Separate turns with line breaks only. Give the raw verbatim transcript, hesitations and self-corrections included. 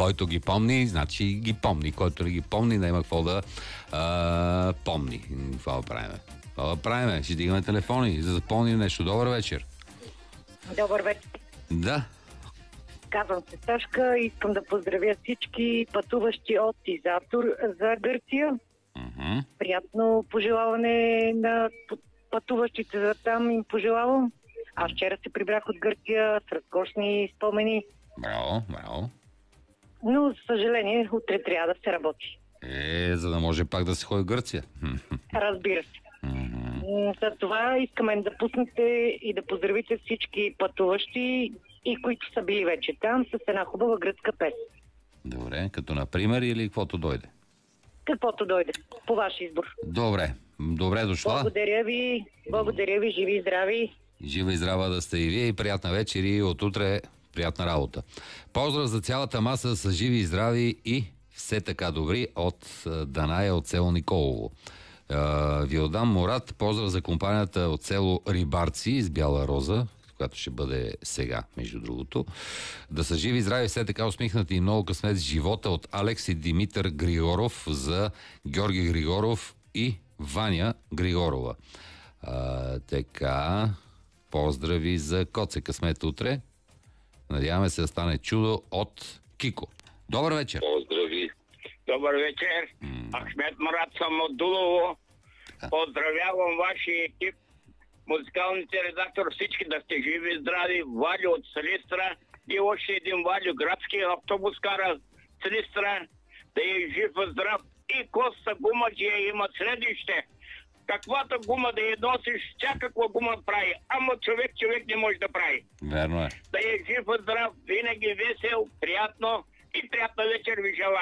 Който ги помни, значи ги помни. Който не ги помни, няма какво да а, помни. Какво да правим? Какво да правим? Ще дигаме телефони, за да помним нещо. Добър вечер.
Добър вечер.
Да.
Казвам се Сашка. Искам да поздравя всички пътуващи от Изатор за Гърция.
Uh-huh.
Приятно пожелаване на пътуващите за там им пожелавам. Аз вчера се прибрах от Гърция с разкошни спомени.
Браво, браво.
Но, за съжаление, утре трябва да се работи.
Е, за да може пак да се ходи в Гърция.
Разбира се.
Uh-huh.
За това искаме да пуснете и да поздравите всички пътуващи и които са били вече там с една хубава гръцка песен.
Добре, като например или каквото дойде?
Каквото дойде, по ваш избор.
Добре, добре дошла.
Благодаря ви, благодаря ви, живи и здрави.
Жива и здрава да сте и вие и приятна вечер и от утре приятна работа. Поздрав за цялата маса с живи и здрави и все така добри от Даная от село Николово. Ви отдам Мурат, поздрав за компанията от село Рибарци из Бяла Роза, която ще бъде сега, между другото. Да са живи и здрави, все така усмихнати и много късмет с живота от Алекс и Димитър Григоров за Георги Григоров и Ваня Григорова. А, така, поздрави за Коце късмет утре. Надяваме се да стане чудо от Кико. Добър вечер!
Поздрави! Добър вечер! Mm. Ахмед Марат съм от Дулово. Поздравявам вашия екип, музикалните редактор, всички да сте живи и здрави. Валю от Силистра и още един Валю, градски автобус кара Силистра, да е жив и здрав. И Коста Гумаджия има следище. Каквато гума да я носиш, всякаква гума прави. Ама човек човек не може да прави.
Верно е.
Да е жив и здрав, винаги весел, приятно и приятна вечер ви желая.